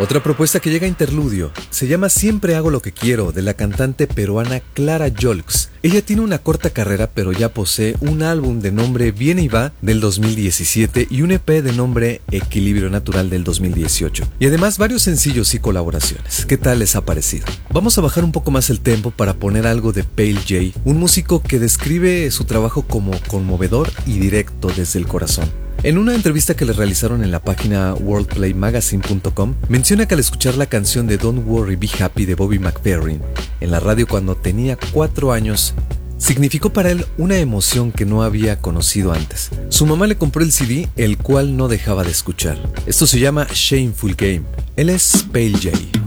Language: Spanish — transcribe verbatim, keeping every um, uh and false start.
Otra propuesta que llega a Interludio se llama Siempre hago lo que quiero, de la cantante peruana Clara Yolks. Ella tiene una corta carrera, pero ya posee un álbum de nombre Viene y Va del dos mil diecisiete y un E P de nombre Equilibrio Natural del dos mil dieciocho. Y además varios sencillos y colaboraciones. ¿Qué tal les ha parecido? Vamos a bajar un poco más el tempo para poner algo de Pale J, un músico que describe su trabajo como conmovedor y directo desde el corazón. En una entrevista que le realizaron en la página world play magazine punto com, menciona que al escuchar la canción de Don't Worry Be Happy de Bobby McFerrin en la radio cuando tenía cuatro años, significó para él una emoción que no había conocido antes. Su mamá le compró el C D, el cual no dejaba de escuchar. Esto se llama Shameful Game. Él es Pale J.